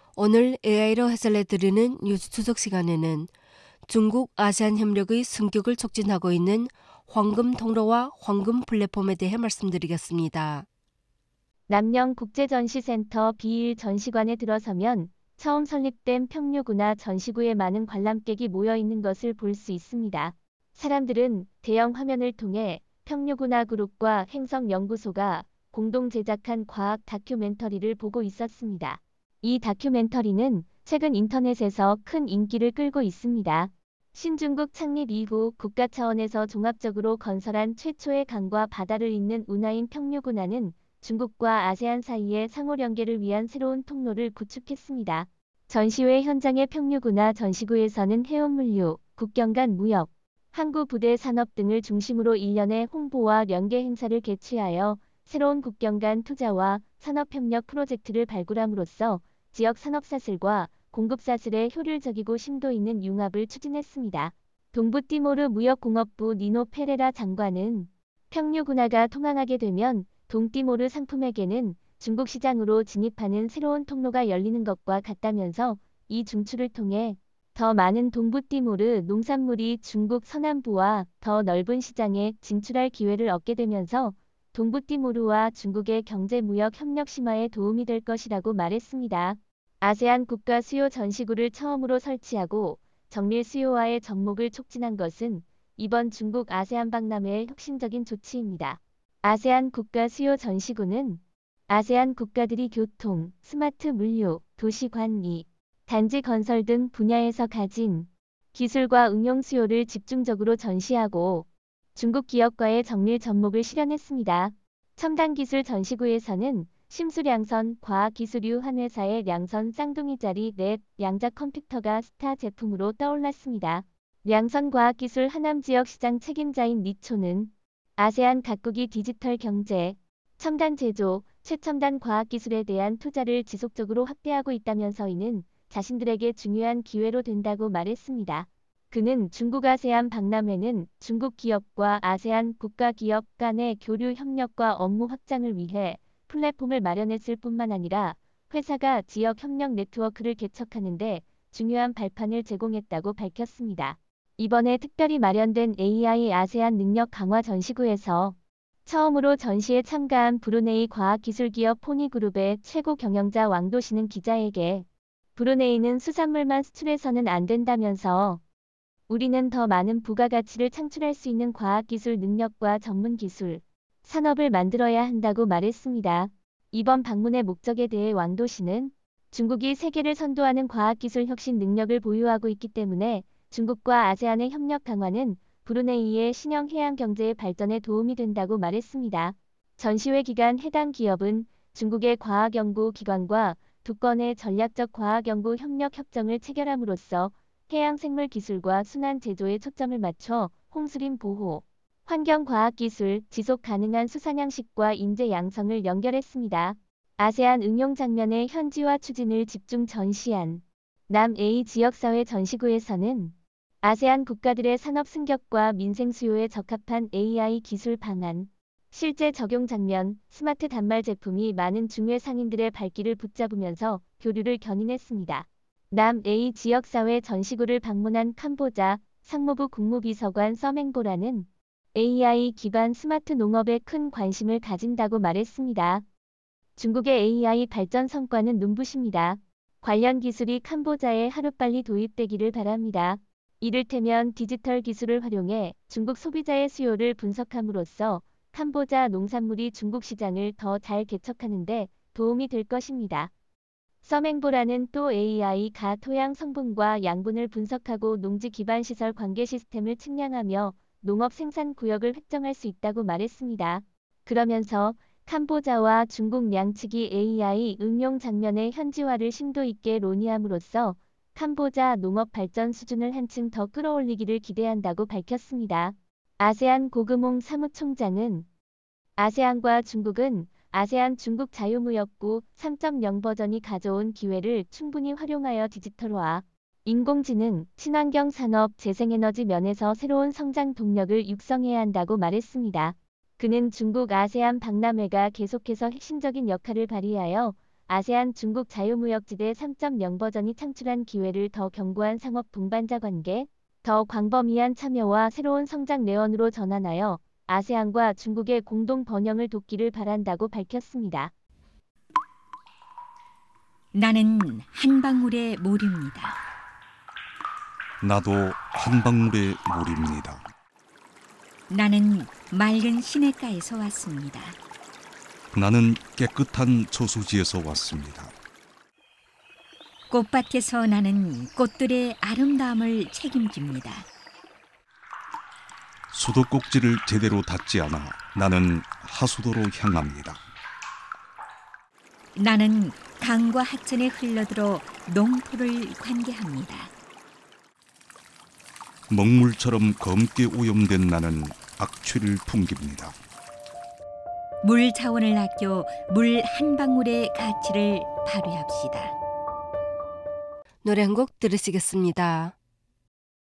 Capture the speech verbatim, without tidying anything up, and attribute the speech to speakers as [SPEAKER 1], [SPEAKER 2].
[SPEAKER 1] 오늘 에이아이로 해설해드리는 뉴스 추적 시간에는 중국 아세안 협력의 승격을 촉진하고 있는 황금 통로와 황금 플랫폼에 대해 말씀드리겠습니다.
[SPEAKER 2] 남녕 국제전시센터 비일 전시관에 들어서면 처음 설립된 평류구나 전시구에 많은 관람객이 모여 있는 것을 볼 수 있습니다. 사람들은 대형 화면을 통해 평류구나 그룹과 행성연구소가 공동 제작한 과학 다큐멘터리를 보고 있었습니다. 이 다큐멘터리는 최근 인터넷에서 큰 인기를 끌고 있습니다. 신중국 창립 이후 국가 차원에서 종합적으로 건설한 최초의 강과 바다를 잇는 운하인 평류구나는 중국과 아세안 사이의 상호 연계를 위한 새로운 통로를 구축했습니다. 전시회 현장의 평류구나 전시구에서는 해운물류, 국경 간 무역, 항구 부대 산업 등을 중심으로 일련의 홍보와 연계 행사를 개최하여 새로운 국경 간 투자와 산업협력 프로젝트를 발굴함으로써 지역 산업사슬과 공급사슬의 효율적이고 심도 있는 융합을 추진했습니다. 동부티모르 무역공업부 니노 페레라 장관은 평류구나가 통항하게 되면 동티모르 상품에게는 중국 시장으로 진입하는 새로운 통로가 열리는 것과 같다면서 이 중추를 통해 더 많은 동부티모르 농산물이 중국 서남부와 더 넓은 시장에 진출할 기회를 얻게 되면서 동부티모르와 중국의 경제무역 협력 심화에 도움이 될 것이라고 말했습니다. 아세안 국가 수요 전시구를 처음으로 설치하고 정밀 수요화의 접목을 촉진한 것은 이번 중국 아세안 박람회의 혁신적인 조치입니다. 아세안 국가 수요 전시구는 아세안 국가들이 교통, 스마트 물류, 도시 관리, 단지 건설 등 분야에서 가진 기술과 응용 수요를 집중적으로 전시하고 중국 기업과의 정밀 접목을 실현했습니다. 첨단기술 전시구에서는 심수량선 과학기술유 한 회사의 량선 쌍둥이짜리 넷 양자 컴퓨터가 스타 제품으로 떠올랐습니다. 량선과학기술 하남지역 시장 책임자인 니초는 아세안 각국이 디지털 경제, 첨단 제조, 최첨단 과학기술에 대한 투자를 지속적으로 확대하고 있다면서 이는 자신들에게 중요한 기회로 된다고 말했습니다. 그는 중국 아세안 박람회는 중국 기업과 아세안 국가 기업 간의 교류 협력과 업무 확장을 위해 플랫폼을 마련했을 뿐만 아니라 회사가 지역 협력 네트워크를 개척하는 데 중요한 발판을 제공했다고 밝혔습니다. 이번에 특별히 마련된 에이아이 아세안 능력 강화 전시구에서 처음으로 전시에 참가한 브루네이 과학기술기업 포니그룹의 최고 경영자 왕도시는 기자에게 브루네이는 수산물만 수출해서는 안 된다면서 우리는 더 많은 부가가치를 창출할 수 있는 과학기술 능력과 전문기술, 산업을 만들어야 한다고 말했습니다. 이번 방문의 목적에 대해 왕도시는 중국이 세계를 선도하는 과학기술 혁신 능력을 보유하고 있기 때문에 중국과 아세안의 협력 강화는 브루네이의 신형 해양 경제의 발전에 도움이 된다고 말했습니다. 전시회 기간 해당 기업은 중국의 과학연구기관과 두 건의 전략적 과학연구 협력 협정을 체결함으로써 해양 생물 기술과 순환 제조에 초점을 맞춰 홍수림 보호, 환경과학기술, 지속 가능한 수산양식과 인재 양성을 연결했습니다. 아세안 응용 장면의 현지화 추진을 집중 전시한 남A 지역사회 전시구에서는 아세안 국가들의 산업 승격과 민생 수요에 적합한 에이아이 기술 방안, 실제 적용 장면, 스마트 단말 제품이 많은 중외 상인들의 발길을 붙잡으면서 교류를 견인했습니다. 남A 지역사회 전시구를 방문한 캄보자 상무부 국무비서관 서맹보라는 에이아이 기반 스마트 농업에 큰 관심을 가진다고 말했습니다. 중국의 에이아이 발전 성과는 눈부십니다. 관련 기술이 캄보자에 하루빨리 도입되기를 바랍니다. 이를테면 디지털 기술을 활용해 중국 소비자의 수요를 분석함으로써 캄보자 농산물이 중국 시장을 더 잘 개척하는 데 도움이 될 것입니다. 서맹보라는 또 에이아이가 토양 성분과 양분을 분석하고 농지 기반 시설 관계 시스템을 측량하며 농업 생산 구역을 획정할 수 있다고 말했습니다. 그러면서 캄보자와 중국 양측이 에이아이 응용 장면의 현지화를 심도 있게 논의함으로써 캄보자 농업 발전 수준을 한층 더 끌어올리기를 기대한다고 밝혔습니다. 아세안 고금홍 사무총장은 아세안과 중국은 아세안 중국 자유무역구 삼 점 영 버전이 가져온 기회를 충분히 활용하여 디지털화, 인공지능, 친환경 산업, 재생에너지 면에서 새로운 성장 동력을 육성해야 한다고 말했습니다. 그는 중국 아세안 박람회가 계속해서 핵심적인 역할을 발휘하여 아세안 중국 자유무역지대 삼 점 영 버전이 창출한 기회를 더 견고한 상업 동반자 관계, 더 광범위한 참여와 새로운 성장 내원으로 전환하여 아세안과 중국의 공동 번영을 돕기를 바란다고 밝혔습니다.
[SPEAKER 3] 나는 한 방울의 모류입니다.
[SPEAKER 4] 나도 한 방울의 물입니다.
[SPEAKER 3] 나는 맑은 시냇가에서 왔습니다.
[SPEAKER 4] 나는 깨끗한 저수지에서 왔습니다.
[SPEAKER 3] 꽃밭에서 나는 꽃들의 아름다움을 책임집니다.
[SPEAKER 4] 수도꼭지를 제대로 닫지 않아 나는 하수도로 향합니다.
[SPEAKER 3] 나는 강과 하천에 흘러들어 농토를 관계합니다.
[SPEAKER 4] 먹물처럼 검게 오염된 나는 악취를 풍깁니다.
[SPEAKER 3] 물 자원을 아껴 물 한 방울의 가치를 발휘합시다.
[SPEAKER 1] 노래 한 곡 들으시겠습니다.